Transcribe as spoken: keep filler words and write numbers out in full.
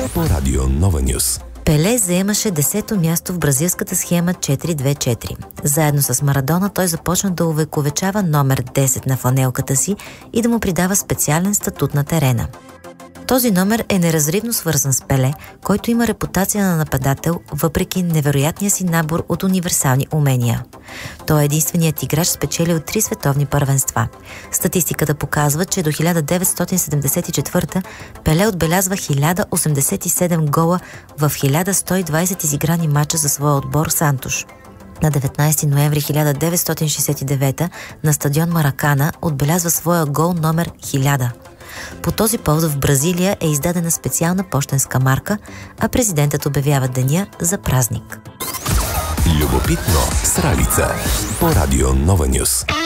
по Радио Нова Нюс. Пеле заемаше десето място в бразилската схема четири две четири. Заедно с Марадона той започна да увековечава номер десет на фланелката си и да му придава специален статут на терена. Този номер е неразривно свързан с Пеле, който има репутация на нападател, въпреки невероятния си набор от универсални умения. Той е единственият играч, спечелил три световни първенства. Статистиката показва, че до хиляда деветстотин седемдесет и четвърта Пеле отбелязва хиляда осемдесет и седем гола в хиляда сто и двадесет изиграни мача за своя отбор Сантуш. На деветнадесети ноември хиляда деветстотин шестдесет и девета на стадион Маракана отбелязва своя гол номер хиляда. По този повод в Бразилия е издадена специална пощенска марка, а президентът обявява деня за празник. Любопитно с Ралица по Радио Нова Нюс.